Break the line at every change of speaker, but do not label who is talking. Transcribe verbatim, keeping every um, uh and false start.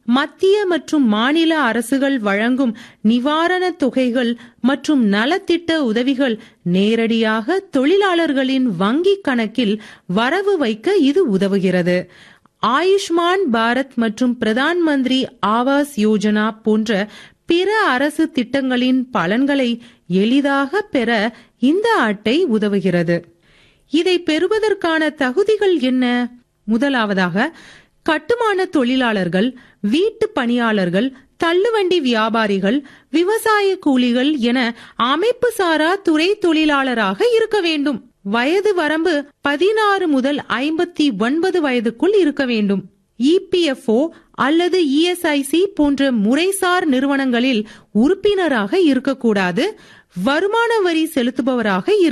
மத்திய மற்றும் மாநில அரசுகள் வழங்கும் நிவாரணத் தொகைகள் மற்றும் நலத்திட்ட உதவிகள் நேரடியாக தொழிலாளர்களின் வங்கிக் கணக்கில் வரவு வைக்க இது உதவுகிறது. ஆயுஷ்மான் பாரத் மற்றும் பிரதான் மந்திரி ஆவாஸ் யோஜனா போன்ற பிற அரசு திட்டங்களின் பலன்களை எளிதாக பெற இந்த அட்டை உதவுகிறது. இதை பெறுவதற்கான தகுதிகள் என்ன? முதலாவதாக, கட்டுமான தொழிலாளர்கள், வீட்டு பணியாளர்கள், தள்ளுவண்டி வியாபாரிகள், விவசாய கூலிகள் என அமைப்பு சாரா துறை தொழிலாளராக இருக்க வேண்டும். வயது வரம்பு பதினாறு முதல் ஐம்பத்தி ஒன்பது வயதுக்குள் இருக்க வேண்டும். இ பி எஃப் ஓ அல்லது இ எஸ் ஐ சி போன்ற முறைசார் நிறுவனங்களில் உறுப்பினராக இருக்கக்கூடாது. வருமான வரி செலுத்துபவராக இருக்க